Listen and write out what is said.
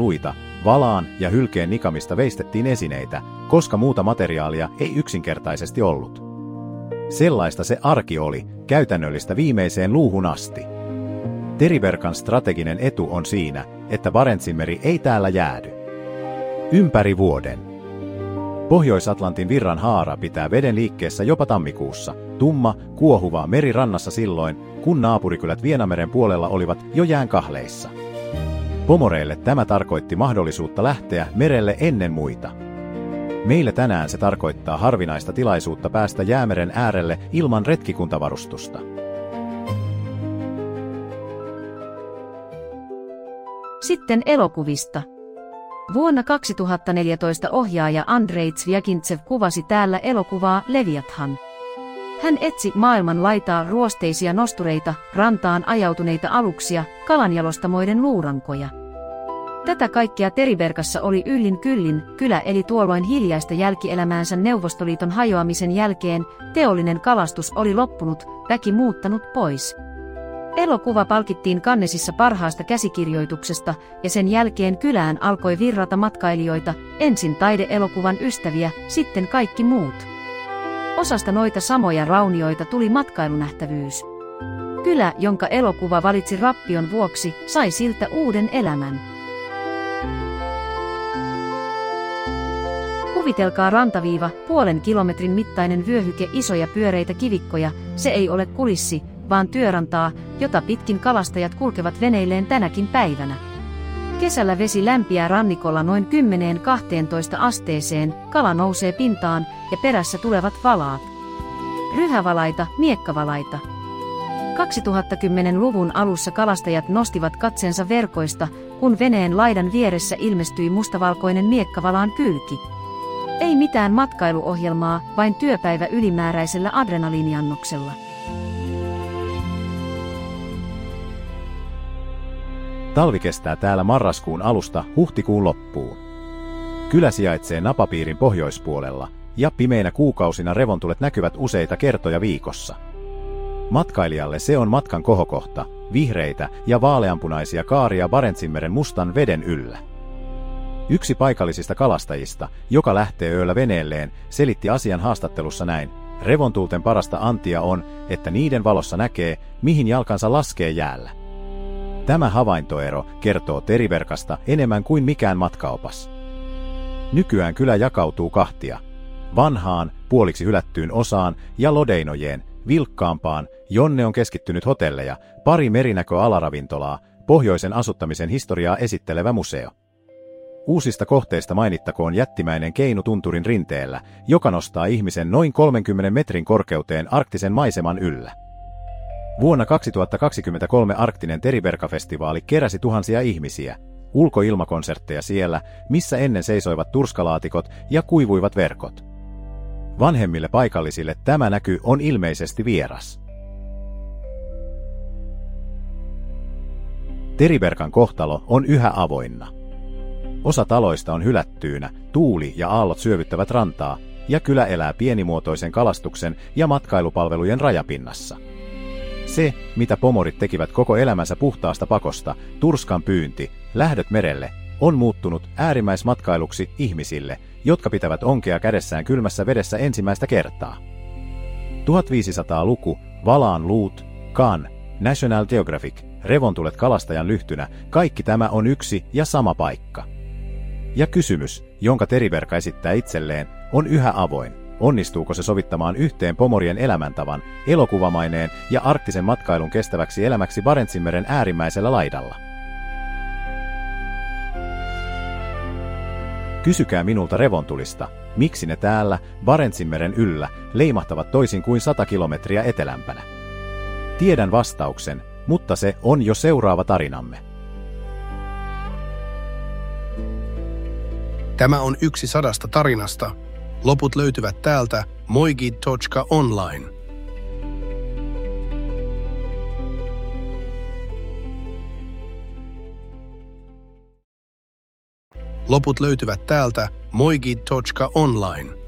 luita, valaan ja hylkeen nikamista veistettiin esineitä, koska muuta materiaalia ei yksinkertaisesti ollut. Sellaista se arki oli, käytännöllistä viimeiseen luuhun asti. Teriberkan strateginen etu on siinä, että Barentsinmeri ei täällä jäädy. Ympäri vuoden. Pohjois-Atlantin virran haara pitää veden liikkeessä jopa tammikuussa, tumma, kuohuva meri rannassa silloin, kun naapurikylät Vienameren puolella olivat jo jään kahleissa. Pomoreille tämä tarkoitti mahdollisuutta lähteä merelle ennen muita. Meille tänään se tarkoittaa harvinaista tilaisuutta päästä Jäämeren äärelle ilman retkikuntavarustusta. Sitten elokuvista. Vuonna 2014 ohjaaja Andrei Zvjagintsev kuvasi täällä elokuvaa Leviathan. Hän etsi maailman laitaa ruosteisia nostureita, rantaan ajautuneita aluksia, kalanjalostamoiden luurankoja. Tätä kaikkea Teriberkassa oli yllin kyllin, kylä eli tuolloin hiljaista jälkielämäänsä Neuvostoliiton hajoamisen jälkeen, teollinen kalastus oli loppunut, väki muuttanut pois. Elokuva palkittiin Cannesissa parhaasta käsikirjoituksesta ja sen jälkeen kylään alkoi virrata matkailijoita, ensin taide-elokuvan ystäviä, sitten kaikki muut. Osasta noita samoja raunioita tuli matkailunähtävyys. Kylä, jonka elokuva valitsi rappion vuoksi, sai siltä uuden elämän. Kuvitelkaa rantaviiva, 0,5 kilometrin mittainen vyöhyke isoja pyöreitä kivikkoja, se ei ole kulissi, vaan työrantaa, jota pitkin kalastajat kulkevat veneilleen tänäkin päivänä. Kesällä vesi lämpiää rannikolla noin 10–12 asteeseen, kala nousee pintaan ja perässä tulevat valaat. Ryhävalaita, miekkavalaita. 2010-luvun alussa kalastajat nostivat katseensa verkoista, kun veneen laidan vieressä ilmestyi mustavalkoinen miekkavalaan kylki. Ei mitään matkailuohjelmaa, vain työpäivä ylimääräisellä adrenaliiniannoksella. Talvi kestää täällä marraskuun alusta huhtikuun loppuun. Kylä sijaitsee napapiirin pohjoispuolella, ja pimeinä kuukausina revontulet näkyvät useita kertoja viikossa. Matkailijalle se on matkan kohokohta, vihreitä ja vaaleanpunaisia kaaria Barentsinmeren mustan veden yllä. Yksi paikallisista kalastajista, joka lähtee yöllä veneelleen, selitti asian haastattelussa näin: revontulten parasta antia on, että niiden valossa näkee, mihin jalkansa laskee jäällä. Tämä havaintoero kertoo Teriberkasta enemmän kuin mikään matkaopas. Nykyään kylä jakautuu kahtia: vanhaan, puoliksi hylättyyn osaan ja Lodeinojeen, vilkkaampaan, jonne on keskittynyt hotelleja, pari merinäköalaravintolaa, pohjoisen asuttamisen historiaa esittelevä museo. Uusista kohteista mainittakoon jättimäinen keinu tunturin rinteellä, joka nostaa ihmisen noin 30 metrin korkeuteen arktisen maiseman yllä. Vuonna 2023 arktinen Teriberka-festivaali keräsi tuhansia ihmisiä, ulkoilmakonsertteja siellä, missä ennen seisoivat turskalaatikot ja kuivuivat verkot. Vanhemmille paikallisille tämä näky on ilmeisesti vieras. Teriberkan kohtalo on yhä avoinna. Osa taloista on hylättyynä, tuuli ja aallot syövyttävät rantaa, ja kylä elää pienimuotoisen kalastuksen ja matkailupalvelujen rajapinnassa. Se, mitä pomorit tekivät koko elämänsä puhtaasta pakosta, turskan pyynti, lähdöt merelle, on muuttunut äärimmäismatkailuksi ihmisille, jotka pitävät onkea kädessään kylmässä vedessä ensimmäistä kertaa. 1500-luku, Valaan luut, Cannes, National Geographic, revontulet kalastajan lyhtynä, kaikki tämä on yksi ja sama paikka. Ja kysymys, jonka Teriberka esittää itselleen, on yhä avoin. Onnistuuko se sovittamaan yhteen pomorien elämäntavan, elokuvamaineen ja arktisen matkailun kestäväksi elämäksi Barentsinmeren äärimmäisellä laidalla? Kysykää minulta revontulista, miksi ne täällä, Barentsinmeren yllä, leimahtavat toisin kuin 100 kilometriä etelämpänä. Tiedän vastauksen, mutta se on jo seuraava tarinamme. Tämä on yksi 100 tarinasta. Loput löytyvät täältä moigi.online. Loput löytyvät täältä moigi.online.